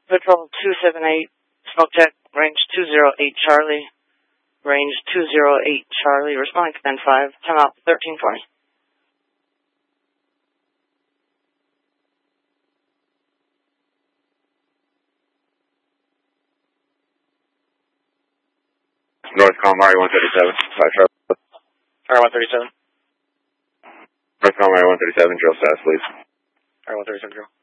Patrol 278, smoke check, range 208 Charlie. Range 208 Charlie, responding to 10-5, time out 1320. North Calamari 137, 5 Charlie. Alright, 137. North Calamari 137, drill status, please. Alright, 137, drill.